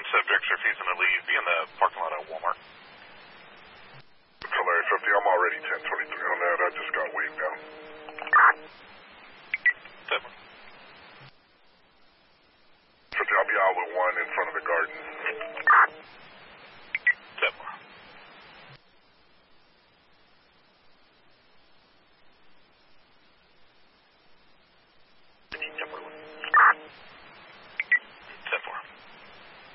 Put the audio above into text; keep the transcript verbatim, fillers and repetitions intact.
subjects are feasing to leave. Be in the parking lot at Walmart. Tulare fifty, I'm already ten twenty-three on that. I just got waved down. Seven.